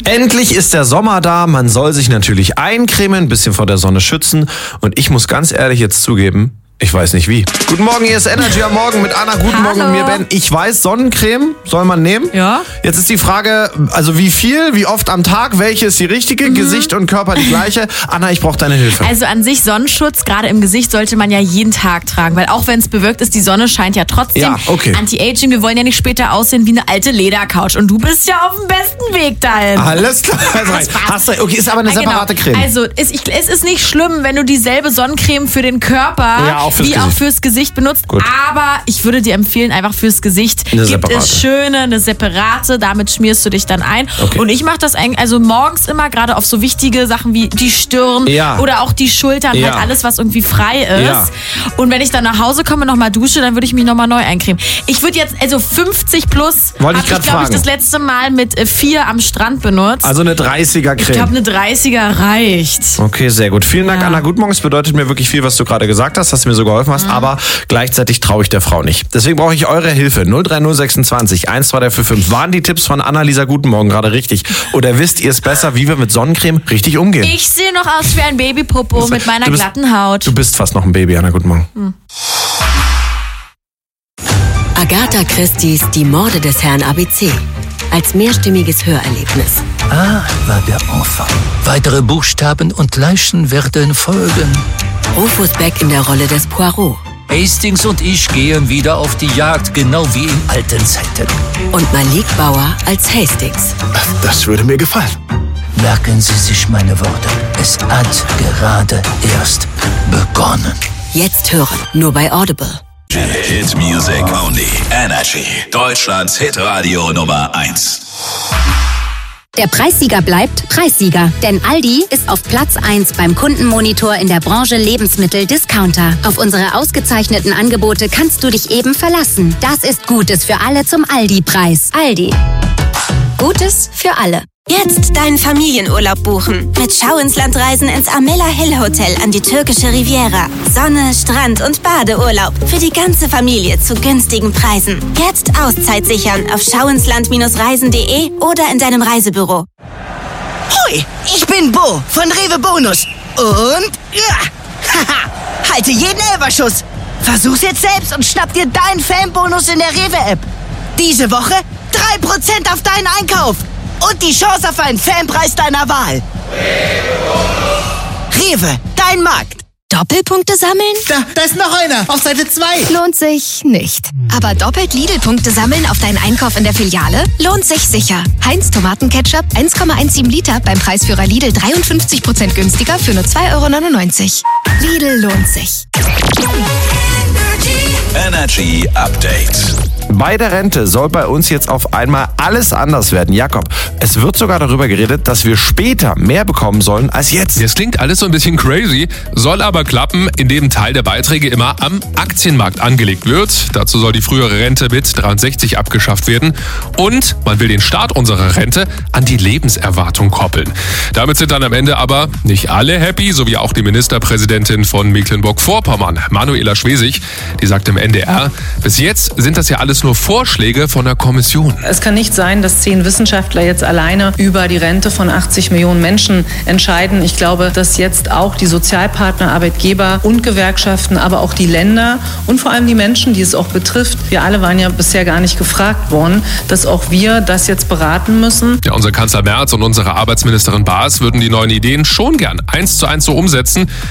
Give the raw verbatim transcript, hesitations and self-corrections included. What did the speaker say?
Endlich ist der Sommer da, man soll sich natürlich eincremen, ein bisschen vor der Sonne schützen und ich muss ganz ehrlich jetzt zugeben, ich weiß nicht wie. Guten Morgen, hier ist Energy am Morgen mit Anna. Guten Hallo. Morgen und mir, Ben. Ich weiß, Sonnencreme soll man nehmen. Ja. Jetzt ist die Frage, also wie viel, wie oft am Tag, welche ist die richtige? Mhm. Gesicht und Körper die gleiche. Anna, ich brauche deine Hilfe. Also an sich Sonnenschutz, gerade im Gesicht, sollte man ja jeden Tag tragen. Weil auch wenn es bewölkt ist, die Sonne scheint ja trotzdem. Ja, okay. Anti-Aging, wir wollen ja nicht später aussehen wie eine alte Ledercouch. Und du bist ja auf dem besten Weg dahin. Alles klar. Also, hast du, okay, ist aber eine separate genau. Creme. Also es, ich, es ist nicht schlimm, wenn du dieselbe Sonnencreme für den Körper Ja, auch fürs wie Gesicht. auch fürs Gesicht benutzt. Gut. Aber ich würde dir empfehlen, einfach fürs Gesicht Eine gibt separate. es schöne, eine separate. Damit schmierst du dich dann ein. Okay. Und ich mache das eigentlich, also morgens immer, gerade auf so wichtige Sachen wie die Stirn Ja. oder auch die Schultern, Ja. halt alles, was irgendwie frei ist. Ja. Und wenn ich dann nach Hause komme, nochmal dusche, dann würde ich mich nochmal neu eincremen. Ich würde jetzt, also fünfzig plus, Wollte habe ich ich, grad glaube ich, fragen. das letzte Mal mit äh, vier am Strand benutzt. Also eine dreißiger ich Creme. glaube, eine dreißiger reicht. Okay, sehr gut. Vielen Dank, Ja. Anna. Guten Morgen. Es bedeutet mir wirklich viel, was du gerade gesagt hast, dass du mir so geholfen hast, aber gleichzeitig traue ich der Frau nicht. Deswegen brauche ich eure Hilfe. null drei null sechsundzwanzig eins zwei drei vier fünf. Waren die Tipps von Annalisa Guten Morgen gerade richtig? Oder wisst ihr es besser, wie wir mit Sonnencreme richtig umgehen? Ich sehe noch aus wie ein Babypopo mit meiner Du bist- glatten Haut. Du bist fast noch ein Baby, Anna. Guten Morgen. Hm. Agatha Christie's Die Morde des Herrn A B C. Als mehrstimmiges Hörerlebnis. Ah, war der Anfang. Weitere Buchstaben und Leichen werden folgen. Rufus Beck in der Rolle des Poirot. Hastings und ich gehen wieder auf die Jagd, genau wie in alten Zeiten. Und Malik Bauer als Hastings. Das würde mir gefallen. Merken Sie sich meine Worte. Es hat gerade erst begonnen. Jetzt hören, nur bei Audible. Hit Music Only. Energy. Deutschlands Hitradio Nummer eins. Der Preissieger bleibt Preissieger, denn Aldi ist auf Platz eins beim Kundenmonitor in der Branche Lebensmittel-Discounter. Auf unsere ausgezeichneten Angebote kannst du dich eben verlassen. Das ist Gutes für alle zum Aldi-Preis. Aldi. Gutes für alle. Jetzt deinen Familienurlaub buchen. Mit Schau ins Land reisen ins Amela Hill Hotel an die türkische Riviera. Sonne, Strand und Badeurlaub. Für die ganze Familie zu günstigen Preisen. Jetzt Auszeit sichern auf schauinsland reisen punkt de oder in deinem Reisebüro. Hoi, ich bin Bo von Rewe Bonus. Und ja, haha, halte jeden Elferschuss. Versuch's jetzt selbst und schnapp dir deinen Fanbonus in der Rewe-App. Diese Woche drei Prozent auf deinen Einkauf. Und die Chance auf einen Fanpreis deiner Wahl. Rewe, dein Markt. Doppelpunkte sammeln? Da, da ist noch einer. Auf Seite zwei. Lohnt sich nicht. Aber doppelt Lidl-Punkte sammeln auf deinen Einkauf in der Filiale lohnt sich sicher. Heinz Tomatenketchup eins Komma siebzehn Liter beim Preisführer Lidl dreiundfünfzig Prozent günstiger für nur zwei Euro neunundneunzig. Lidl lohnt sich. Energy Update. Bei der Rente soll bei uns jetzt auf einmal alles anders werden. Jakob, es wird sogar darüber geredet, dass wir später mehr bekommen sollen als jetzt. Das klingt alles so ein bisschen crazy, soll aber klappen, indem ein Teil der Beiträge immer am Aktienmarkt angelegt wird. Dazu soll die frühere Rente mit dreiundsechzig abgeschafft werden. Und man will den Start unserer Rente an die Lebenserwartung koppeln. Damit sind dann am Ende aber nicht alle happy, so wie auch die Ministerpräsidentin von Mecklenburg-Vorpommern, Manuela Schwesig. Die sagt im N D R, bis jetzt sind das ja alles nur Vorschläge von der Kommission. Es kann nicht sein, dass zehn Wissenschaftler jetzt alleine über die Rente von achtzig Millionen Menschen entscheiden. Ich glaube, dass jetzt auch die Sozialpartner, Arbeitgeber und Gewerkschaften, aber auch die Länder und vor allem die Menschen, die es auch betrifft, wir alle waren ja bisher gar nicht gefragt worden, dass auch wir das jetzt beraten müssen. Ja, unser Kanzler Merz und unsere Arbeitsministerin Baas würden die neuen Ideen schon gern eins zu eins so umsetzen.